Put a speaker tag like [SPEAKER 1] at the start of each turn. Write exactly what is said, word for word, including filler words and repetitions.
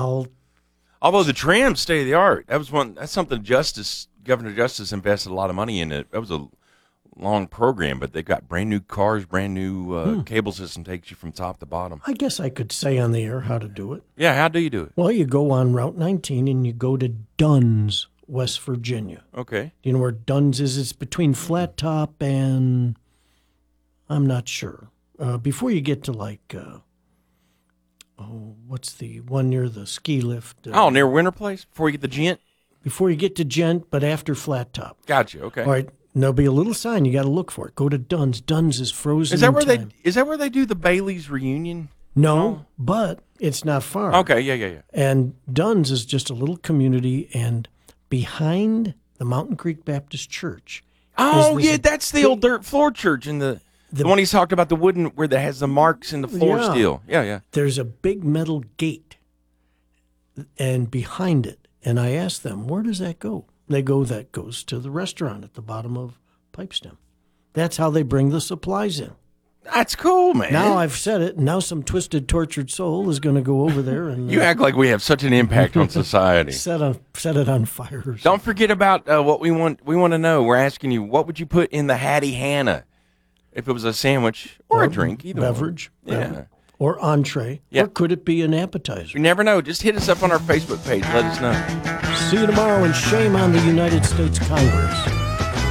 [SPEAKER 1] I'll.
[SPEAKER 2] Although the tram state of the art, that was one. That's something Justice Governor Justice invested a lot of money in. It. That was a long program, but they've got brand new cars, brand new uh, hmm. cable system takes you from top to bottom.
[SPEAKER 1] I guess I could say on the air how to do it.
[SPEAKER 2] Yeah, how do you do it?
[SPEAKER 1] Well, you go on Route nineteen and you go to Dunn's, West Virginia.
[SPEAKER 2] Okay.
[SPEAKER 1] Do you know where Dunn's is? It's between Flat Top and I'm not sure. Uh, before you get to like. Uh, Oh, what's the one near the ski lift? Uh,
[SPEAKER 2] oh, near Winter Place? Before you get the Gent?
[SPEAKER 1] Before you get to Gent, but after Flat Top.
[SPEAKER 2] Gotcha, okay.
[SPEAKER 1] All right, and there'll be a little sign. You got to look for it. Go to Dunn's. Dunn's is frozen
[SPEAKER 2] Is that
[SPEAKER 1] in
[SPEAKER 2] where
[SPEAKER 1] time.
[SPEAKER 2] they? Is that where they do the Bailey's reunion?
[SPEAKER 1] No,
[SPEAKER 2] oh.
[SPEAKER 1] but it's not far.
[SPEAKER 2] Okay, yeah, yeah, yeah.
[SPEAKER 1] And Dunn's is just a little community, and behind the Mountain Creek Baptist Church.
[SPEAKER 2] Oh, yeah, that's the big, old dirt floor church in the... The, the one he's talked about, the wooden, where that has the marks in the floor
[SPEAKER 1] yeah.
[SPEAKER 2] steel. Yeah, yeah.
[SPEAKER 1] There's a big metal gate, and behind it, and I asked them, where does that go? They go, that goes to the restaurant at the bottom of Pipestem. That's how they bring the supplies in.
[SPEAKER 2] That's cool, man.
[SPEAKER 1] Now I've said it, and now some twisted, tortured soul is going to go over there. and
[SPEAKER 2] You uh, act like we have such an impact on society.
[SPEAKER 1] Set, on, set it on fire.
[SPEAKER 2] Don't forget about uh, what we want We want to know. We're asking you, what would you put in the Hattie Hannah? If it was a sandwich or, or a drink, either
[SPEAKER 1] beverage,
[SPEAKER 2] one. Yeah,
[SPEAKER 1] or entree,
[SPEAKER 2] yeah.
[SPEAKER 1] or could it be an appetizer?
[SPEAKER 2] You never know. Just hit us up on our Facebook page. Let us know.
[SPEAKER 1] See you tomorrow, and shame on the United States Congress.